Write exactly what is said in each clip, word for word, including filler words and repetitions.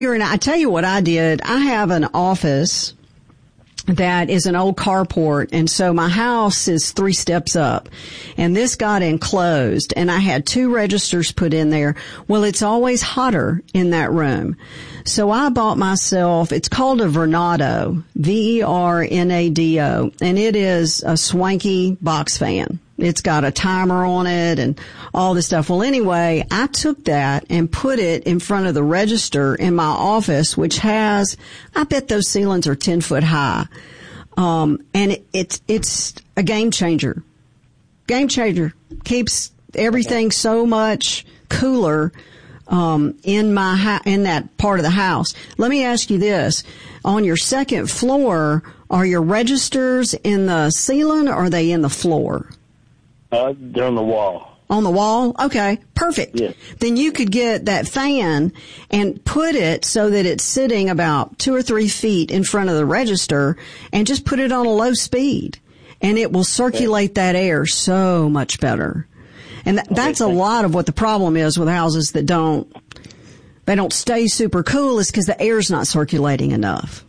You're in, I tell you what I did. I have an office that is an old carport, and so my house is three steps up, and this got enclosed, and I had two registers put in there. Well, it's always hotter in that room, so I bought myself, it's called a Vernado, V E R N A D O, and it is a swanky box fan. It's got a timer on it and all this stuff. Well, anyway, I took that and put it in front of the register in my office, which has, I bet those ceilings are ten foot high. Um, and it, it's, it's a game changer. Game changer. Keeps everything so much cooler, um, in my, ha- in that part of the house. Let me ask you this. On your second floor, are your registers in the ceiling or are they in the floor? Uh, they're on the wall. On the wall? Okay, perfect. Yes. Then you could get that fan and put it so that it's sitting about two or three feet in front of the register and just put it on a low speed. And it will circulate that air so much better. And th- that's a lot of what the problem is with houses that don't, they don't stay super cool is because the air's not circulating enough.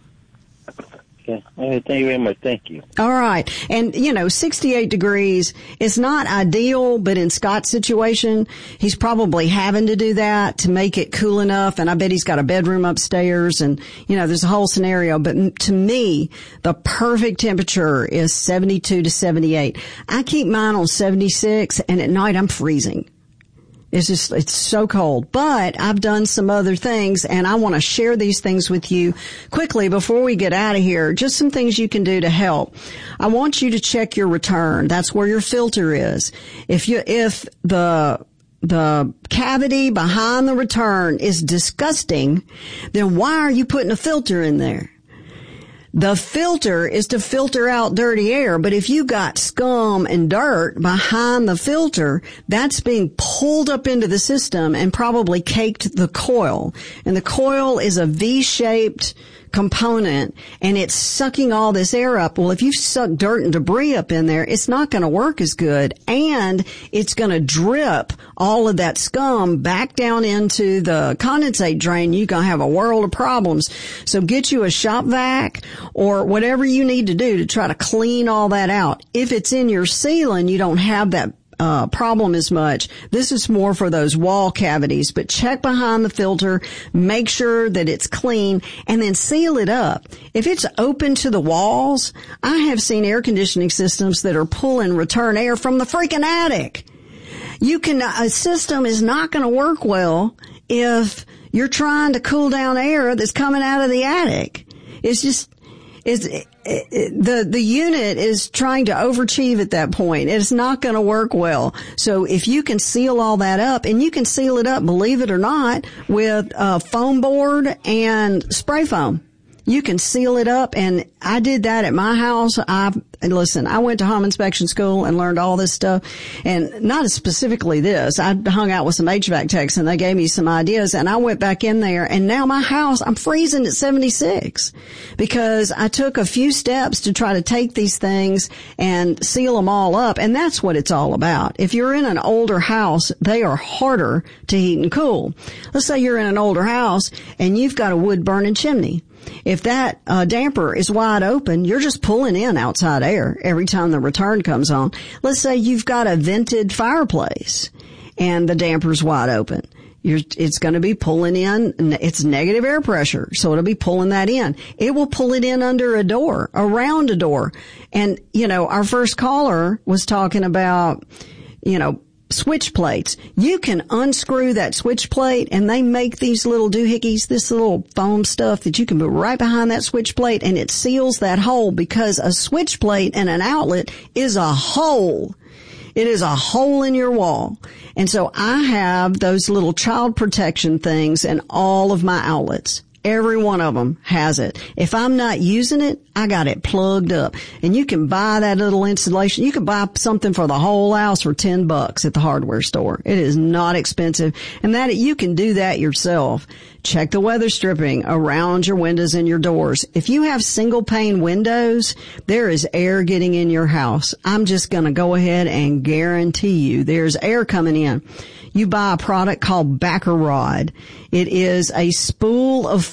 Okay. Okay, thank you very much. Thank you. All right. And, you know, sixty-eight degrees is not ideal, but in Scott's situation, he's probably having to do that to make it cool enough. And I bet he's got a bedroom upstairs and, you know, there's a whole scenario. But to me, the perfect temperature is seventy-two to seventy-eight. I keep mine on seventy-six and at night I'm freezing. It's just, it's so cold. But I've done some other things, and I want to share these things with you quickly before we get out of here. Just some things you can do to help. I want you to check your return. That's where your filter is. If you, if the, the cavity behind the return is disgusting, then why are you putting a filter in there? The filter is to filter out dirty air, but if you got scum and dirt behind the filter, that's being pulled up into the system and probably caked the coil. And the coil is a V-shaped component, and it's sucking all this air up. Well, if you suck dirt and debris up in there, it's not going to work as good, and it's going to drip all of that scum back down into the condensate drain. You're going to have a world of problems. So get you a shop vac or whatever you need to do to try to clean all that out. If it's in your ceiling, you don't have that Uh, problem as much. This is more for those wall cavities, but check behind the filter, make sure that it's clean, and then seal it up. If it's open to the walls, I have seen air conditioning systems that are pulling return air from the freaking attic. You can, a system is not going to work well if you're trying to cool down air that's coming out of the attic. It's just, it's, it, it, the, the unit is trying to overachieve at that point. It's not going to work well. So if you can seal all that up, and you can seal it up, believe it or not, with a foam board and spray foam. You can seal it up, and I did that at my house. I listen, I went to home inspection school and learned all this stuff, and not specifically this. I hung out with some H V A C techs, and they gave me some ideas, and I went back in there, and now my house, I'm freezing at seventy-six because I took a few steps to try to take these things and seal them all up, and that's what it's all about. If you're in an older house, they are harder to heat and cool. Let's say you're in an older house, and you've got a wood-burning chimney. If that uh, damper is wide open, you're just pulling in outside air every time the return comes on. Let's say you've got a vented fireplace and the damper's wide open. You're, it's going to be pulling in, it's negative air pressure, so it'll be pulling that in. It will pull it in under a door, around a door. And, you know, our first caller was talking about, you know, switch plates. You can unscrew that switch plate, and they make these little doohickeys, this little foam stuff that you can put right behind that switch plate, and it seals that hole, because a switch plate and an outlet is a hole. It is a hole in your wall. And so I have those little child protection things in all of my outlets. Every one of them has it. If I'm not using it, I got it plugged up. And you can buy that little installation. You can buy something for the whole house for ten bucks at the hardware store. It is not expensive. And that you can do that yourself. Check the weather stripping around your windows and your doors. If you have single pane windows, there is air getting in your house. I'm just going to go ahead and guarantee you there's air coming in. You buy a product called Backer Rod. It is a spool of